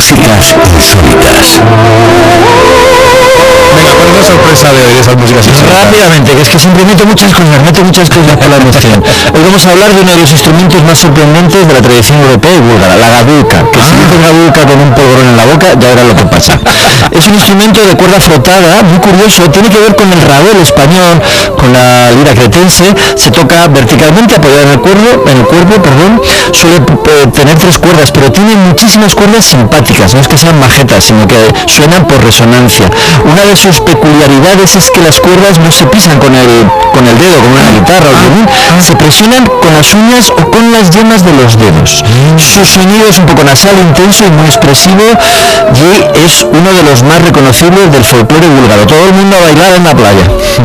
Músicas insólitas. Venga, ¿cuál es la sorpresa de hoy de esas músicas insólitas? Rápidamente, que es que siempre meto muchas cosas por la emoción. Hoy vamos a hablar de uno de los instrumentos más sorprendentes de la tradición europea y búlgara, la gadulka, que si dices gadulka con un polvorón en la boca, ya verás lo que pasa. Es un instrumento de cuerda frotada, muy curioso, tiene que ver con el rabel español, con la lira cretense, se toca verticalmente apoyado en el cuerpo, suele tener 3 cuerdas, pero tiene muchísimas cuerdas simpáticas, no es que sean majetas, sino que suenan por resonancia. Una de sus peculiaridades es que las cuerdas no se pisan con el dedo, como una guitarra o el violín, se presionan con las uñas o con las yemas de los dedos. Su sonido es un poco nasal, intenso y muy expresivo, y es uno de los más reconocibles del folclore búlgaro. Todo el mundo a bailar en la playa.